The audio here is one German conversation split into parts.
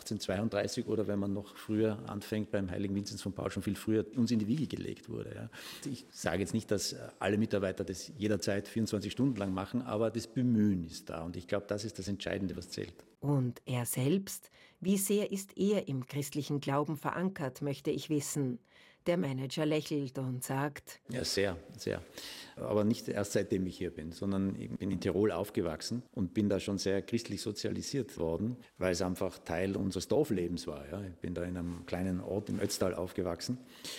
1832 oder wenn man noch früher anfängt, beim heiligen Vinzenz von Paul schon viel früher uns in die Wiege gelegt wurde. Ja. Ich sage jetzt nicht, dass alle Mitarbeiter das jederzeit 24 Stunden lang machen, aber das Bemühen ist da und ich glaube, das ist das Entscheidende, was zählt. Und er selbst? Wie sehr ist er im christlichen Glauben verankert, möchte ich wissen. Der Manager lächelt und sagt: Ja, sehr, sehr. Aber nicht erst seitdem ich hier bin, sondern ich bin in Tirol aufgewachsen und bin da schon sehr christlich sozialisiert worden, weil es einfach Teil unseres Dorflebens war. Ja. Ich bin da in einem kleinen Ort im Ötztal aufgewachsen.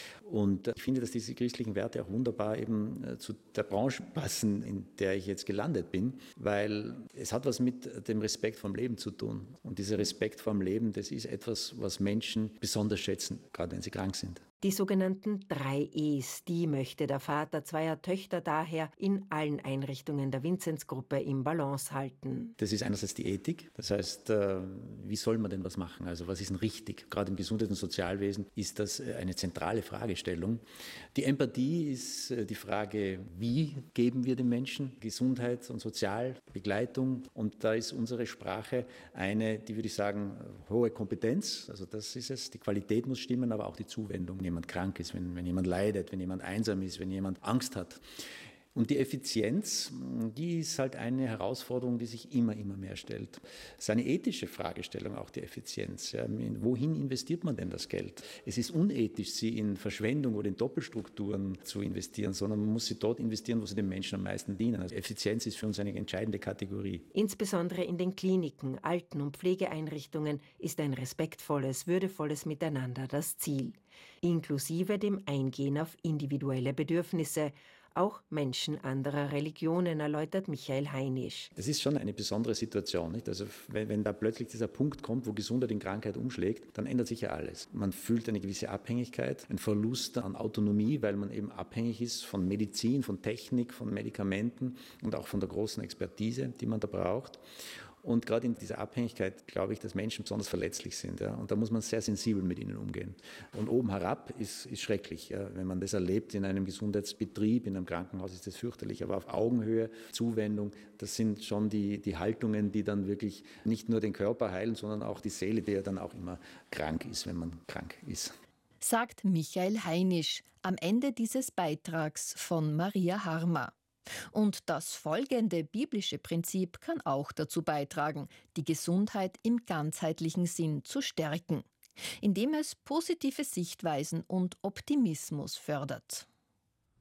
Und ich finde, dass diese christlichen Werte auch wunderbar eben zu der Branche passen, in der ich jetzt gelandet bin, weil es hat was mit dem Respekt vom Leben zu tun. Und dieser Respekt vom Leben, das ist etwas, was Menschen besonders schätzen, gerade wenn sie krank sind. Die sogenannten 3 E's, die möchte der Vater zweier Töchter daher in allen Einrichtungen der Vinzenzgruppe im Balance halten. Das ist einerseits die Ethik, das heißt, wie soll man denn was machen? Also was ist denn richtig? Gerade im Gesundheits- und Sozialwesen ist das eine zentrale Fragestellung. Die Empathie ist die Frage, wie geben wir den Menschen Gesundheit und Sozialbegleitung? Und da ist unsere Sprache eine, die würde ich sagen, hohe Kompetenz. Also das ist es, die Qualität muss stimmen, aber auch die Zuwendung. Wenn jemand krank ist, wenn jemand leidet, wenn jemand einsam ist, wenn jemand Angst hat. Und die Effizienz, die ist halt eine Herausforderung, die sich immer mehr stellt. Es ist eine ethische Fragestellung, auch die Effizienz. Ja, wohin investiert man denn das Geld? Es ist unethisch, sie in Verschwendung oder in Doppelstrukturen zu investieren, sondern man muss sie dort investieren, wo sie den Menschen am meisten dienen. Also Effizienz ist für uns eine entscheidende Kategorie. Insbesondere in den Kliniken, Alten- und Pflegeeinrichtungen ist ein respektvolles, würdevolles Miteinander das Ziel. Inklusive dem Eingehen auf individuelle Bedürfnisse, auch Menschen anderer Religionen, erläutert Michael Heinisch. Das ist schon eine besondere Situation, nicht? Also wenn da plötzlich dieser Punkt kommt, wo Gesundheit in Krankheit umschlägt, dann ändert sich ja alles. Man fühlt eine gewisse Abhängigkeit, einen Verlust an Autonomie, weil man eben abhängig ist von Medizin, von Technik, von Medikamenten und auch von der großen Expertise, die man da braucht. Und gerade in dieser Abhängigkeit glaube ich, dass Menschen besonders verletzlich sind. Ja? Und da muss man sehr sensibel mit ihnen umgehen. Und oben herab ist schrecklich. Ja? Wenn man das erlebt in einem Gesundheitsbetrieb, in einem Krankenhaus, ist das fürchterlich. Aber auf Augenhöhe, Zuwendung, das sind schon die Haltungen, die dann wirklich nicht nur den Körper heilen, sondern auch die Seele, die ja dann auch immer krank ist, wenn man krank ist. Sagt Michael Heinisch am Ende dieses Beitrags von Maria Harmer. Und das folgende biblische Prinzip kann auch dazu beitragen, die Gesundheit im ganzheitlichen Sinn zu stärken, indem es positive Sichtweisen und Optimismus fördert.